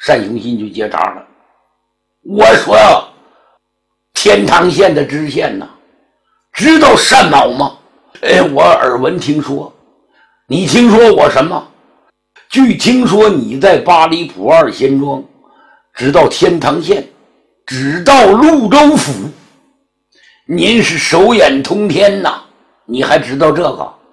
单雄信就接茬了：“我说呀，天堂县的知县呐，知道单某吗？我耳闻听说。你听说我什么？据听说你在八里铺二仙庄，直到天堂县，直到潞州府，您是手眼通天呐，你还知道这个？